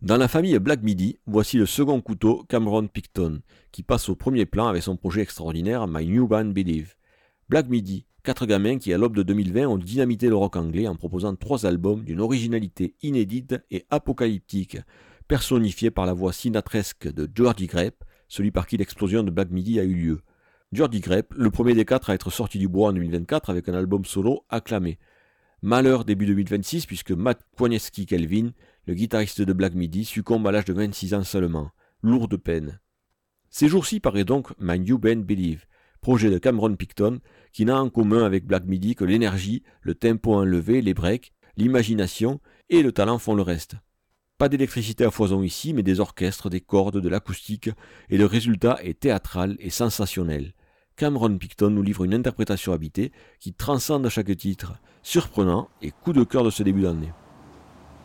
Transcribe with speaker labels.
Speaker 1: Dans la famille Black Midi, voici le second couteau Cameron Picton, qui passe au premier plan avec son projet extraordinaire My New Band Believe. Black Midi, 4 gamins qui à l'aube de 2020 ont dynamité le rock anglais en proposant 3 albums d'une originalité inédite et apocalyptique, personnifiés par la voix sinatresque de Georgie Grape, celui par qui l'explosion de Black Midi a eu lieu. Georgie Grape, le premier des 4 à être sorti du bois en 2024 avec un album solo acclamé. Malheur début 2026 puisque Matt Konieczki-Kelvin, le guitariste de Black Midi, succombe à l'âge de 26 ans seulement. Lourde peine. Ces jours-ci paraît donc My New Band Believe, projet de Cameron Picton qui n'a en commun avec Black Midi que l'énergie, le tempo enlevé, les breaks, l'imagination et le talent font le reste. Pas d'électricité à foison ici, mais des orchestres, des cordes, de l'acoustique, et le résultat est théâtral et sensationnel. Cameron Picton nous livre une interprétation habitée qui transcende chaque titre, surprenant et coup de cœur de ce début d'année.